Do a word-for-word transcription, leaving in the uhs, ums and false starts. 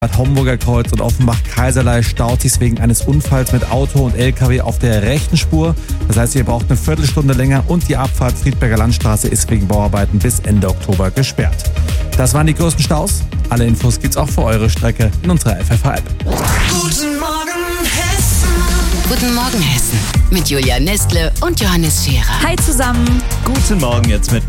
Bad Homburger Kreuz und Offenbach-Kaiserlei staut sich wegen eines Unfalls mit Auto und L K W auf der rechten Spur. Das heißt, ihr braucht eine Viertelstunde länger und die Abfahrt Friedberger Landstraße ist wegen Bauarbeiten bis Ende Oktober gesperrt. Das waren die größten Staus. Alle Infos gibt's auch für eure Strecke in unserer F F H-App. Guten Morgen Hessen. Guten Morgen Hessen mit Julia Nestle und Johannes Scherer. Hi zusammen. Guten Morgen jetzt mit